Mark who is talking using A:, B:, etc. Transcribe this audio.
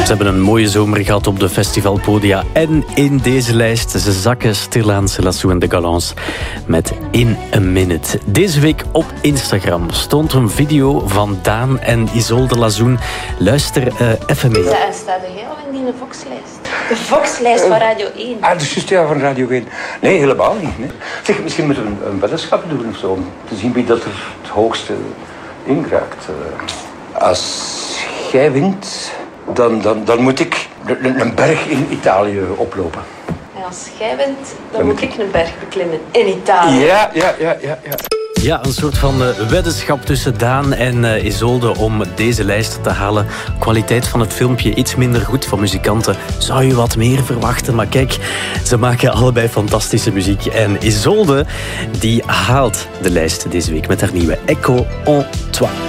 A: Ze hebben een mooie zomer gehad op de festivalpodia en in deze lijst. Ze zakken stilaan Célassou en de Galants met In a Minute. Deze week op Instagram stond een video van Daan en Isolde Lazoen. Luister even mee.
B: Hij staat er heel in die Voxlijst. De Voxlijst van Radio 1.
C: Ah, dus juist ja, van Radio 1. Nee, helemaal niet. Nee. Zeg, misschien moeten we een weddenschap doen of zo. Om te zien wie dat er het hoogste ingeraakt. Als jij wint, dan moet ik een berg in Italië oplopen.
B: En als jij wint, dan moet ik een berg beklimmen in Italië.
C: Ja.
A: Ja, een soort van weddenschap tussen Daan en Isolde om deze lijst te halen. Kwaliteit van het filmpje iets minder goed. Van muzikanten zou je wat meer verwachten. Maar kijk, ze maken allebei fantastische muziek. En Isolde, die haalt de lijst deze week met haar nieuwe Echo en Toi.